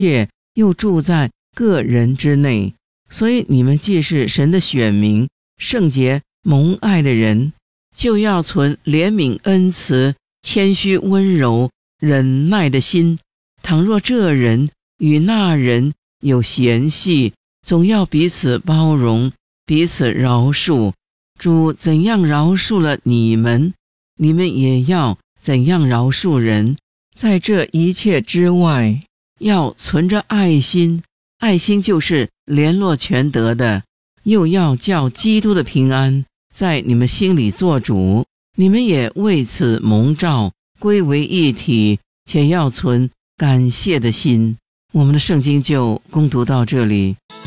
也又住在个人之内。所以你们既是神的选民，圣洁蒙爱的人，就要存怜悯恩慈、谦虚温柔、忍耐的心。倘若这人与那人有嫌隙，总要彼此包容，彼此饶恕。主怎样饶恕了你们，你们也要怎样饶恕人。在这一切之外，要存着爱心，爱心就是联络全德的，又要叫基督的平安在你们心里做主。你们也为此蒙召，归为一体，且要存感谢的心。我们的圣经就攻读到这里。